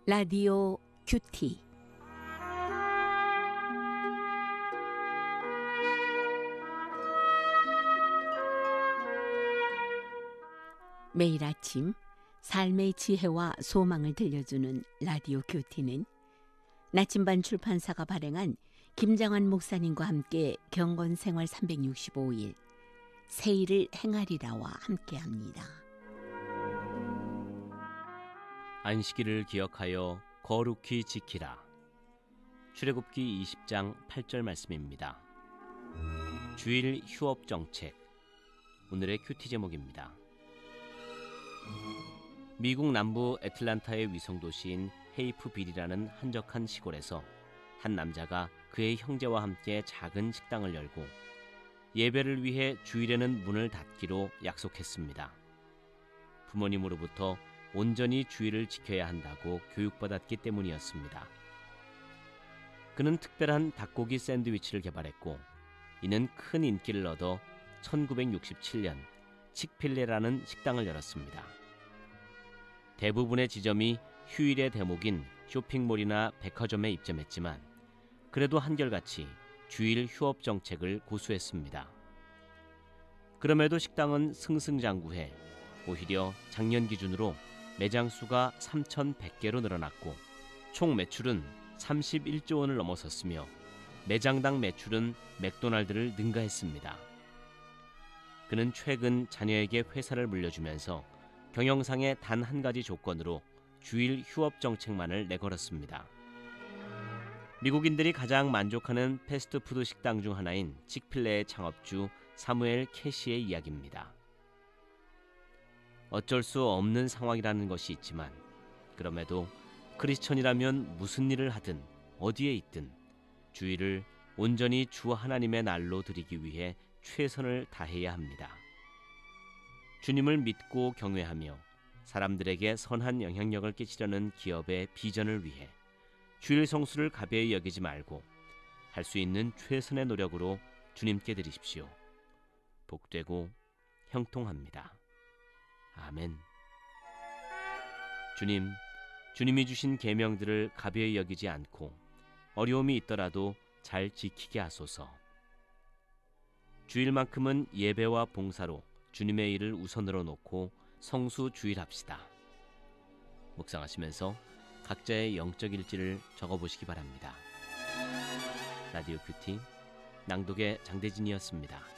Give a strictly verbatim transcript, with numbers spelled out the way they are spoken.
라디오 큐티. 매일 아침 삶의 지혜와 소망을 들려주는 라디오 큐티는 나침반 출판사가 발행한 김장환 목사님과 함께 경건생활 삼백육십오 일 새 일을 행하리라와 함께합니다. 안식일을 기억하여 거룩히 지키라. 출애굽기 이십 장 팔 절 말씀입니다. 주일 휴업 정책. 오늘의 큐티 제목입니다. 미국 남부 애틀란타의 위성도시인 헤이프빌이라는 한적한 시골에서 한 남자가 그의 형제와 함께 작은 식당을 열고 예배를 위해 주일에는 문을 닫기로 약속했습니다. 부모님으로부터 온전히 주일을 지켜야 한다고 교육받았기 때문이었습니다. 그는 특별한 닭고기 샌드위치를 개발했고 이는 큰 인기를 얻어 천구백육십칠 년 칙필레라는 식당을 열었습니다. 대부분의 지점이 휴일의 대목인 쇼핑몰이나 백화점에 입점했지만 그래도 한결같이 주일 휴업 정책을 고수했습니다. 그럼에도 식당은 승승장구해 오히려 작년 기준으로 매장 수가 삼천백 개로 늘어났고 총 매출은 삼십일조 원을 넘어섰으며 매장당 매출은 맥도날드를 능가했습니다. 그는 최근 자녀에게 회사를 물려주면서 경영상의 단 한 가지 조건으로 주일 휴업 정책만을 내걸었습니다. 미국인들이 가장 만족하는 패스트푸드 식당 중 하나인 칙필레의 창업주 사무엘 캐시의 이야기입니다. 어쩔 수 없는 상황이라는 것이 있지만 그럼에도 크리스천이라면 무슨 일을 하든 어디에 있든 주일을 온전히 주 하나님의 날로 드리기 위해 최선을 다해야 합니다. 주님을 믿고 경외하며 사람들에게 선한 영향력을 끼치려는 기업의 비전을 위해 주일 성수를 가벼이 여기지 말고 할 수 있는 최선의 노력으로 주님께 드리십시오. 복되고 형통합니다. 아멘. 주님, 주님이 주신 계명들을 가벼이 여기지 않고 어려움이 있더라도 잘 지키게 하소서. 주일만큼은 예배와 봉사로 주님의 일을 우선으로 놓고 성수 주일합시다. 묵상하시면서 각자의 영적 일지를 적어보시기 바랍니다. 라디오 큐티 낭독의 장대진이었습니다.